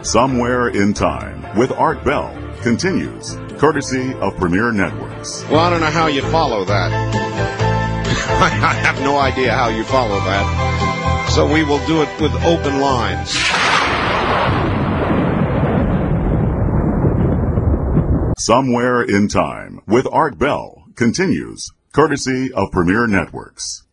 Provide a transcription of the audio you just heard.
Somewhere in Time with Art Bell continues, courtesy of Premier Networks. Well, I don't know how you follow that. I have no idea how you follow that. So we will do it with open lines. Somewhere in Time with Art Bell continues, courtesy of Premier Networks.